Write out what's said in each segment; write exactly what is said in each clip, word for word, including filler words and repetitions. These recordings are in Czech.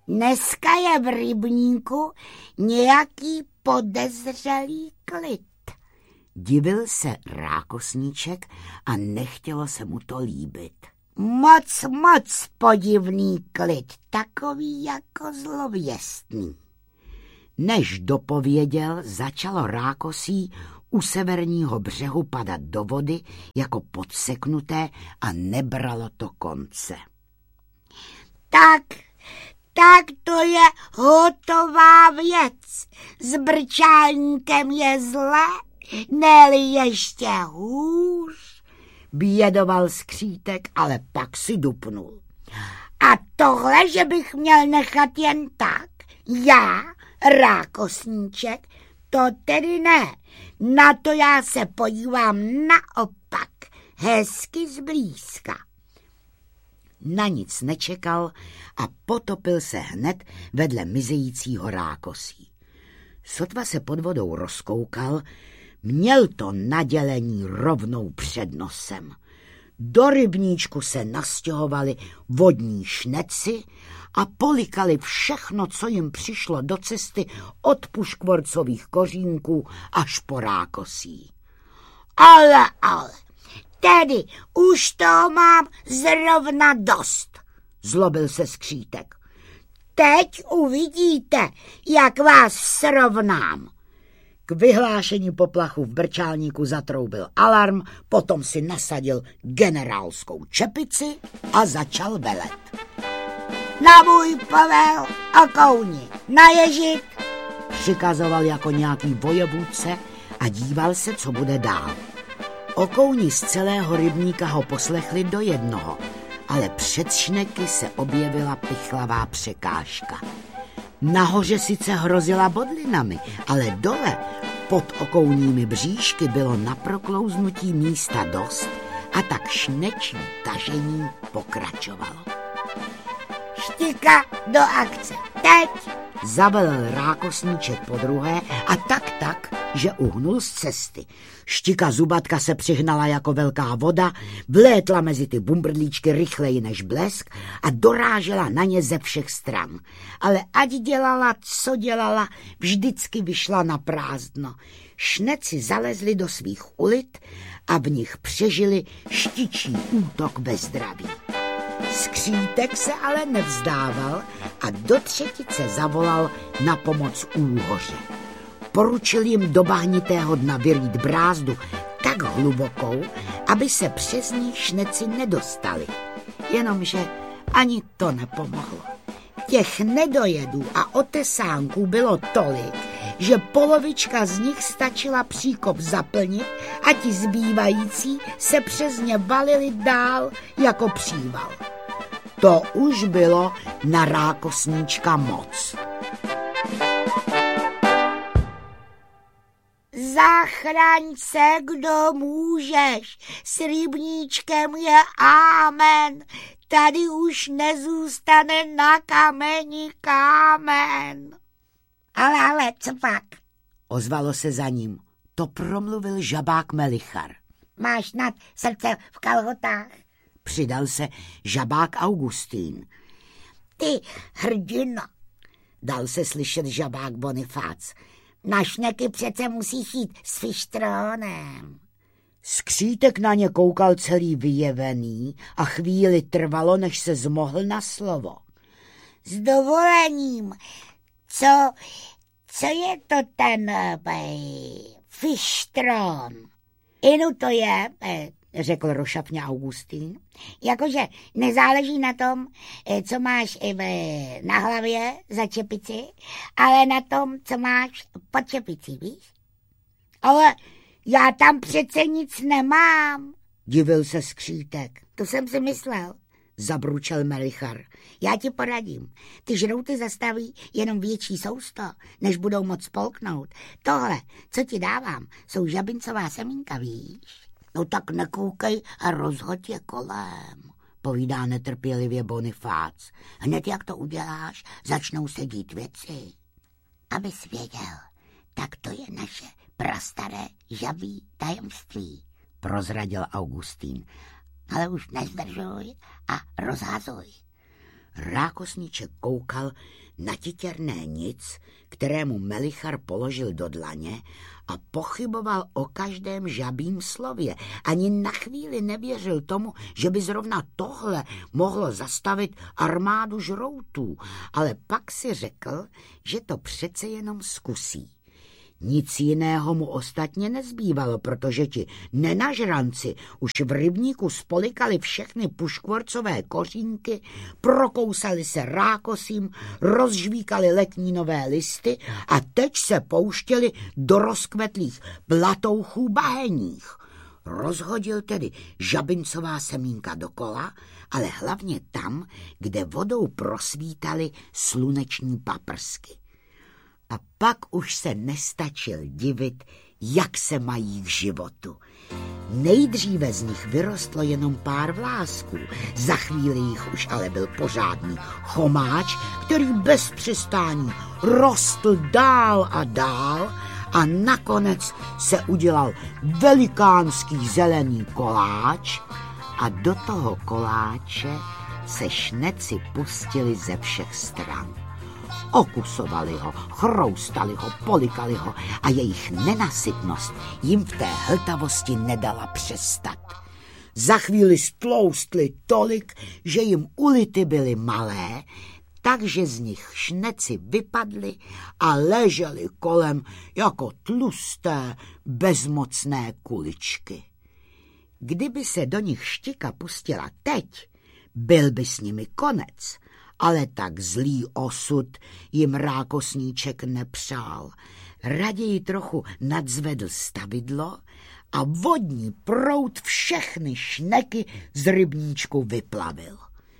Dneska je v rybníku nějaký podezřelý klid. Divil se rákosníček a nechtělo se mu to líbit. Moc, moc podivný klid, takový jako zlověstný. Než dopověděl, začalo rákosí u severního břehu padat do vody jako podseknuté a nebralo to konce. Tak, tak to je hotová věc. S brčálníkem je zle, ne-li ještě hůř, bědoval Skřítek, ale pak si dupnul. A tohle, že bych měl nechat jen tak, já, rákosníček, to tedy ne. Na to já se podívám naopak, hezky zblízka. Na nic nečekal a potopil se hned vedle mizejícího rákosí. Sotva se pod vodou rozkoukal, měl to nadělení rovnou před nosem. Do rybníčku se nastěhovali vodní šneci a polikali všechno, co jim přišlo do cesty od puškvorcových kořínků až po rákosí. Ale, ale, tedy už to mám zrovna dost, zlobil se Skřítek. Teď uvidíte, jak vás srovnám. K vyhlášení poplachu v brčálníku zatroubil alarm, potom si nasadil generálskou čepici a začal velet. Na můj povel, okouni, naježit, přikazoval jako nějaký vojevůdce a díval se, co bude dál. Okouni z celého rybníka ho poslechli do jednoho, ale před šneky se objevila pichlavá překážka. Nahoře sice hrozila bodlinami, ale dole pod okouními bříšky bylo na proklouznutí místa dost a tak šnečí tažení pokračovalo. Štika do akce, teď! Zavelel rákosníček podruhé a tak tak, že uhnul z cesty. Štika Zubatka se přihnala jako velká voda, vlétla mezi ty bumbrlíčky rychleji než blesk a dorážela na ně ze všech stran. Ale ať dělala, co dělala, vždycky vyšla na prázdno. Šneci zalezli do svých ulit a v nich přežili štičí útok ve zdraví. Skřítek se ale nevzdával a do třetice zavolal na pomoc úhoře. Poručil jim do bahnitého dna vyrýt brázdu tak hlubokou, aby se přes ní šneci nedostali. Jenomže ani to nepomohlo. Těch nedojedů a otesánků bylo tolik, že polovička z nich stačila příkop zaplnit a ti zbývající se přes ně valili dál jako příval. To už bylo na rákosníčka moc. Zachraň se, kdo můžeš, s rybníčkem je amen, tady už nezůstane na kameni kámen. Ale, ale, co pak? Ozvalo se za ním. To promluvil žabák Melichar. Máš snad srdce v kalhotách? Přidal se žabák Augustín. Ty hrdino, dal se slyšet žabák Bonifác. Na šneky přece musíš jít s fištrónem. Skřítek na ně koukal celý vyjevený a chvíli trvalo, než se zmohl na slovo. S dovolením, co, co je to ten fištrón? Inu to je, řekl rošapně Augustín. Jakože nezáleží na tom, co máš na hlavě za čepici, ale na tom, co máš pod čepicí, víš? Ale já tam přece nic nemám, divil se Skřítek. To jsem si myslel, zabručel Melichar. Já ti poradím. Ty žrouty zastaví jenom větší sousto, než budou moc spolknout. Tohle, co ti dávám, jsou žabincová semínka, víš? No tak nekoukej a rozhoď je kolem, povídá netrpělivě Bonifác. Hned jak to uděláš, začnou se dít věci. Abys věděl, tak to je naše prastaré žabí tajemství, prozradil Augustín. Ale už nezdržuj a rozhazuj. Rákosníček koukal na titěrné nic, kterému Melichar položil do dlaně, a pochyboval o každém žabím slově. Ani na chvíli nevěřil tomu, že by zrovna tohle mohlo zastavit armádu žroutů, ale pak si řekl, že to přece jenom zkusí. Nic jiného mu ostatně nezbývalo, protože ti nenažranci už v rybníku spolikali všechny puškvorcové kořínky, prokousali se rákosím, rozžvíkali letnínové listy a teď se pouštěli do rozkvetlých blatouchů baheních. Rozhodil tedy žabincová semínka dokola, ale hlavně tam, kde vodou prosvítaly sluneční paprsky. A pak už se nestačil divit, jak se mají k životu. Nejdříve z nich vyrostlo jenom pár vlásků, za chvíli jich už ale byl pořádný chomáč, který bez přestání rostl dál a dál a nakonec se udělal velikánský zelený koláč a do toho koláče se šneci pustili ze všech stran. Okusovali ho, chroustali ho, polikali ho a jejich nenasytnost jim v té hltavosti nedala přestat. Za chvíli stloustli tolik, že jim ulity byly malé, takže z nich šneci vypadly a ležely kolem jako tlusté, bezmocné kuličky. Kdyby se do nich Štika pustila teď, byl by s nimi konec. Ale tak zlý osud jim Rákosníček nepřál. Raději trochu nadzvedl stavidlo a vodní proud všechny šneky z rybníčku vyplavil.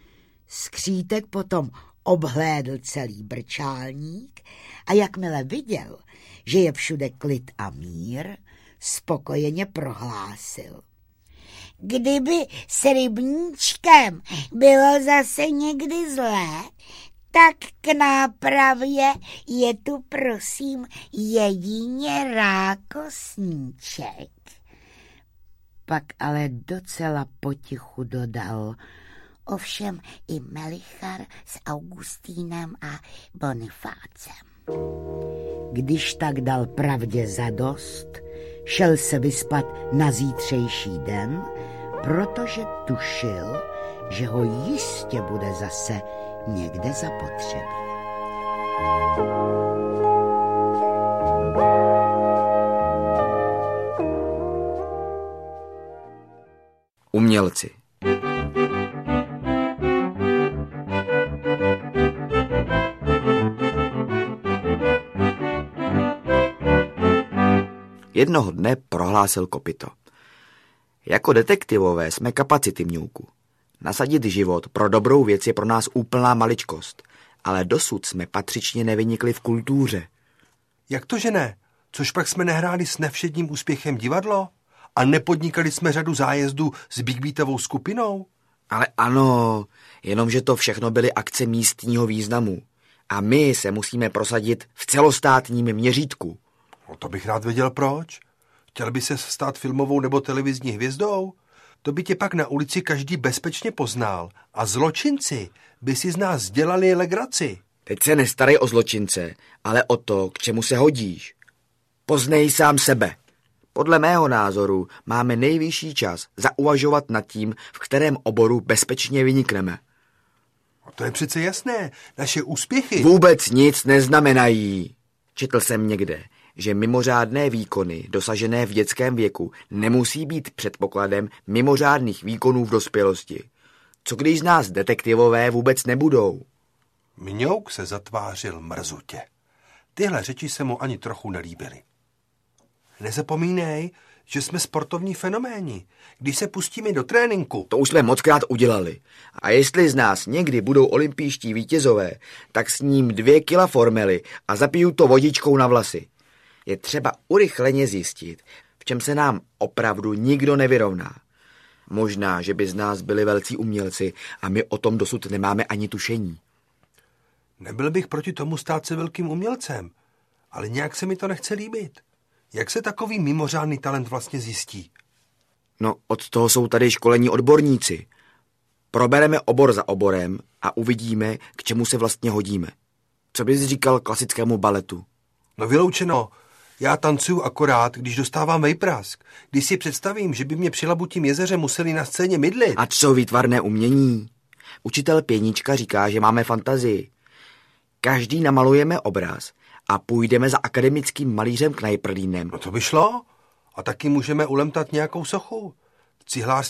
Skřítek potom obhlédl celý brčálník a jakmile viděl, že je všude klid a mír, spokojeně prohlásil: Kdyby s rybníčkem bylo zase někdy zlé, tak k nápravě je tu prosím jedině Rákosníček. Pak ale docela potichu dodal: Ovšem i Melichar s Augustínem a Bonifácem. Když tak dal pravdě zadost, šel se vyspat na zítřejší den, protože tušil, že ho jistě bude zase někde zapotřebí. Umělci. Jednoho dne prohlásil Kopyto: Jako detektivové jsme kapacity, Mňouku. Nasadit život pro dobrou věc je pro nás úplná maličkost, ale dosud jsme patřičně nevynikli v kultuře. Jak to, že ne? Což pak jsme nehráli s nevšedním úspěchem divadlo? A nepodnikali jsme řadu zájezdů s Big Beatovou skupinou? Ale ano, jenomže to všechno byly akce místního významu. A my se musíme prosadit v celostátním měřítku. No to bych rád věděl proč. Chtěl by se stát filmovou nebo televizní hvězdou? To by tě pak na ulici každý bezpečně poznal. A zločinci by si z nás dělali legraci. Teď se nestarej o zločince, ale o to, k čemu se hodíš. Poznej sám sebe. Podle mého názoru máme nejvyšší čas zauvažovat nad tím, v kterém oboru bezpečně vynikneme. A to je přece jasné. Naše úspěchy... Vůbec nic neznamenají. Četl jsem někde, že mimořádné výkony dosažené v dětském věku nemusí být předpokladem mimořádných výkonů v dospělosti. Co když z nás detektivové vůbec nebudou? Mňouk se zatvářil mrzutě. Tyhle řeči se mu ani trochu nelíbily. Nezapomínej, že jsme sportovní fenoméni. Když se pustíme do tréninku... To už jsme mockrát udělali. A jestli z nás někdy budou olympijští vítězové, tak s ním dvě kila formely a zapiju to vodičkou na vlasy. Je třeba urychleně zjistit, v čem se nám opravdu nikdo nevyrovná. Možná, že by z nás byli velcí umělci a my o tom dosud nemáme ani tušení. Nebyl bych proti tomu stát se velkým umělcem, ale nějak se mi to nechce líbit. Jak se takový mimořádný talent vlastně zjistí? No, od toho jsou tady školení odborníci. Probereme obor za oborem a uvidíme, k čemu se vlastně hodíme. Co bys říkal klasickému baletu? No vyloučeno. Já tancuju akorát, když dostávám vejprask. Když si představím, že by mě při Labutím jezeře museli na scéně mydlit. A co výtvarné umění? Učitel Pěnička říká, že máme fantazii. Každý namalujeme obraz a půjdeme za akademickým malířem Knajprlínem. No to by šlo. A taky můžeme ulemtat nějakou sochu. Cihlář